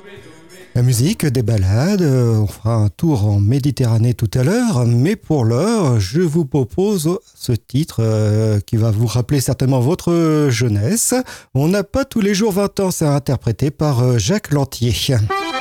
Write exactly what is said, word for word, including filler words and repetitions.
La musique, des balades, euh, on fera un tour en Méditerranée tout à l'heure, mais pour l'heure, je vous propose ce titre euh, qui va vous rappeler certainement votre jeunesse. On n'a pas tous les jours vingt ans, c'est interprété par euh, Jacques Lantier.